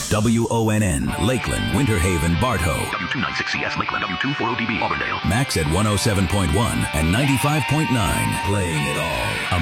WONN, Lakeland, Winter Haven, Bartow. W296CS, Lakeland, W240DB, Auburndale. Max at 107.1 and 95.9. Playing it all.